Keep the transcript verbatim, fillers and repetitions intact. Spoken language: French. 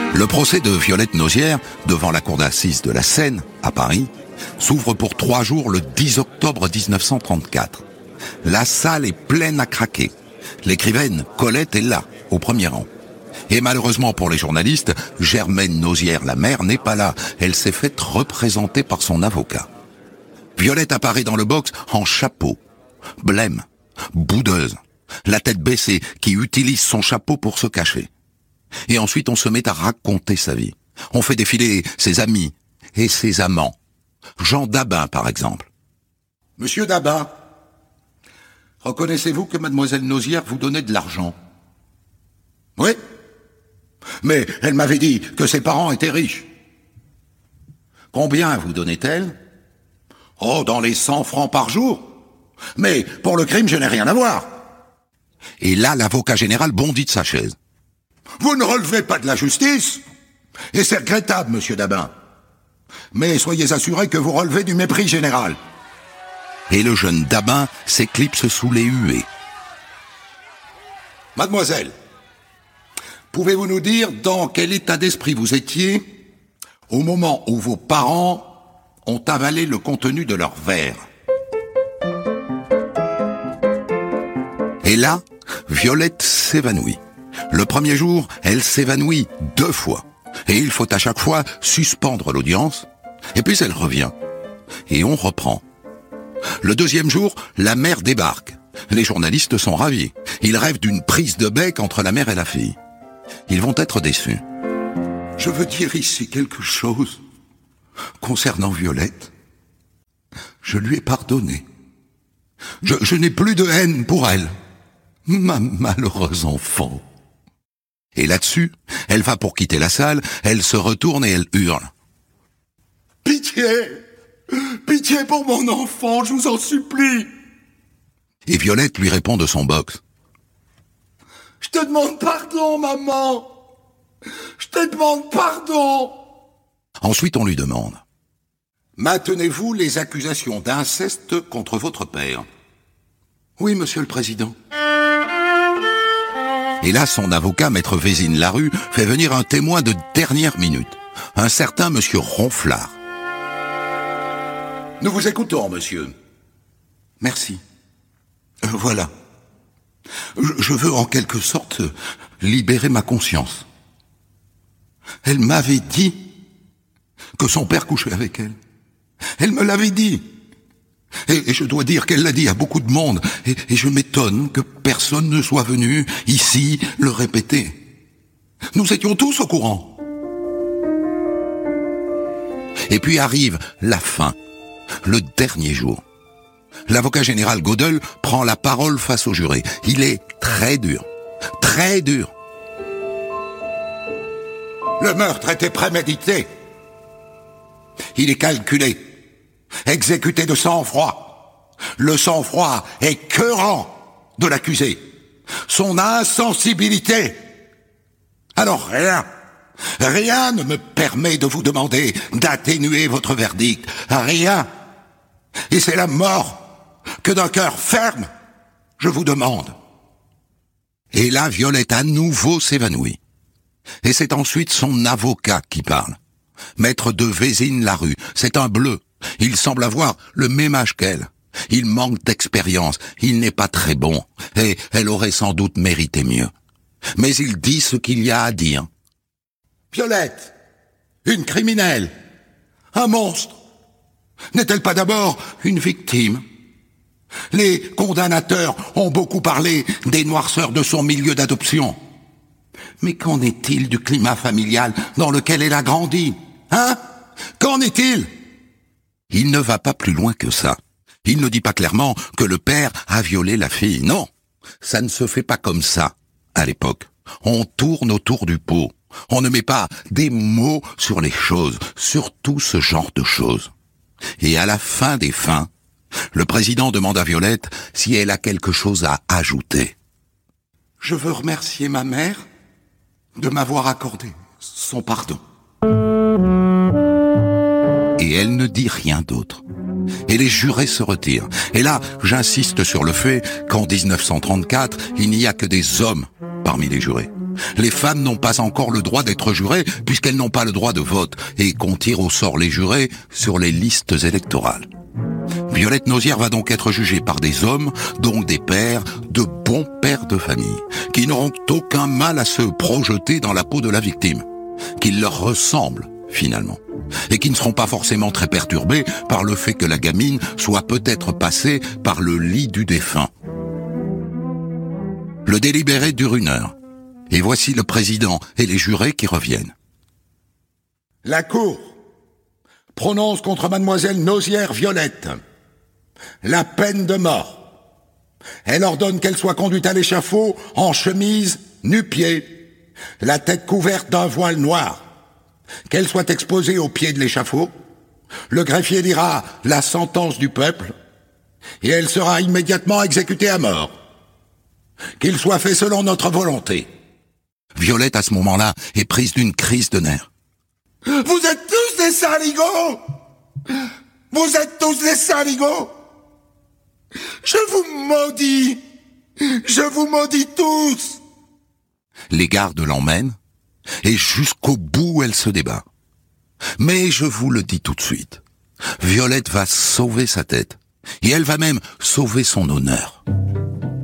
Le procès de Violette Nozière, devant la cour d'assises de la Seine, à Paris, s'ouvre pour trois jours le dix octobre mille neuf cent trente-quatre. La salle est pleine à craquer. L'écrivaine Colette est là, au premier rang. Et malheureusement pour les journalistes, Germaine Nozière, la mère, n'est pas là. Elle s'est faite représenter par son avocat. Violette apparaît dans le box en chapeau, blême, boudeuse, la tête baissée, qui utilise son chapeau pour se cacher. Et ensuite on se met à raconter sa vie. On fait défiler ses amis et ses amants. Jean Dabin, par exemple. « Monsieur Dabin, reconnaissez-vous que mademoiselle Nozière vous donnait de l'argent ?»« Oui, mais elle m'avait dit que ses parents étaient riches. »« Combien vous donnait-elle ?»« Oh, dans les cent francs par jour. Mais pour le crime, je n'ai rien à voir. » Et là, l'avocat général bondit de sa chaise. « Vous ne relevez pas de la justice, et c'est regrettable, monsieur Dabin. Mais soyez assuré que vous relevez du mépris général. » Et le jeune Dabin s'éclipse sous les huées. « Mademoiselle, pouvez-vous nous dire dans quel état d'esprit vous étiez au moment où vos parents ont avalé le contenu de leur verre ?» Et là, Violette s'évanouit. Le premier jour, elle s'évanouit deux fois. Et il faut à chaque fois suspendre l'audience. Et puis elle revient. Et on reprend. Le deuxième jour, la mère débarque. Les journalistes sont ravis. Ils rêvent d'une prise de bec entre la mère et la fille. Ils vont être déçus. Je veux dire ici quelque chose concernant Violette. Je lui ai pardonné. Je, je n'ai plus de haine pour elle. Ma malheureuse enfant. Et là-dessus, elle va pour quitter la salle, elle se retourne et elle hurle. « Pitié! Pitié pour mon enfant, je vous en supplie !» Et Violette lui répond de son box. « Je te demande pardon, maman! Je te demande pardon !» Ensuite, on lui demande. « Maintenez-vous les accusations d'inceste contre votre père ?» ?»« Oui, monsieur le président. » Et là, son avocat, maître Vézine-Larue, fait venir un témoin de dernière minute, un certain monsieur Ronflard. « Nous vous écoutons, monsieur. »« Merci. Euh, voilà. Je, je veux en quelque sorte libérer ma conscience. Elle m'avait dit que son père couchait avec elle. Elle me l'avait dit. Et, et je dois dire qu'elle l'a dit à beaucoup de monde. Et, et je m'étonne que personne ne soit venu ici le répéter. Nous étions tous au courant. Et puis arrive la fin, le dernier jour. L'avocat général Godel prend la parole face au juré. Il est très dur, très dur. Le meurtre était prémédité. Il est calculé, exécuté de sang-froid. Le sang-froid est écœurant de l'accusé. Son insensibilité. Alors rien, rien ne me permet de vous demander d'atténuer votre verdict. Rien. Et c'est la mort que d'un cœur ferme, je vous demande. Et là, Violette à nouveau s'évanouit. Et c'est ensuite son avocat qui parle. Maître de Vézine-Larue, c'est un bleu. Il semble avoir le même âge qu'elle. Il manque d'expérience, il n'est pas très bon, et elle aurait sans doute mérité mieux. Mais il dit ce qu'il y a à dire. Violette, une criminelle, un monstre, n'est-elle pas d'abord une victime? Les condamnateurs ont beaucoup parlé des noirceurs de son milieu d'adoption. Mais qu'en est-il du climat familial dans lequel elle a grandi? Hein? Qu'en est-il? Il ne va pas plus loin que ça. Il ne dit pas clairement que le père a violé la fille. Non, ça ne se fait pas comme ça, à l'époque. On tourne autour du pot. On ne met pas des mots sur les choses, surtout ce genre de choses. Et à la fin des fins, le président demande à Violette si elle a quelque chose à ajouter. « Je veux remercier ma mère de m'avoir accordé son pardon. » Et elle ne dit rien d'autre. Et les jurés se retirent. Et là, j'insiste sur le fait qu'en dix-neuf cent trente-quatre, il n'y a que des hommes parmi les jurés. Les femmes n'ont pas encore le droit d'être jurées puisqu'elles n'ont pas le droit de vote et qu'on tire au sort les jurés sur les listes électorales. Violette Nozière va donc être jugée par des hommes, donc des pères, de bons pères de famille, qui n'auront aucun mal à se projeter dans la peau de la victime, qui leur ressemblent finalement, et qui ne seront pas forcément très perturbés par le fait que la gamine soit peut-être passée par le lit du défunt. Le délibéré dure une heure, et voici le président et les jurés qui reviennent. La Cour prononce contre mademoiselle Nozière Violette la peine de mort. Elle ordonne qu'elle soit conduite à l'échafaud en chemise, nu-pied, la tête couverte d'un voile noir, qu'elle soit exposée au pied de l'échafaud. Le greffier lira la sentence du peuple et elle sera immédiatement exécutée à mort. Qu'il soit fait selon notre volonté. Violette, à ce moment-là, est prise d'une crise de nerfs. Vous êtes tous des saligots! Vous êtes tous des saligots! Je vous maudis! Je vous maudis tous! Les gardes l'emmènent, et jusqu'au bout elle se débat. Mais je vous le dis tout de suite, Violette va sauver sa tête, et elle va même sauver son honneur.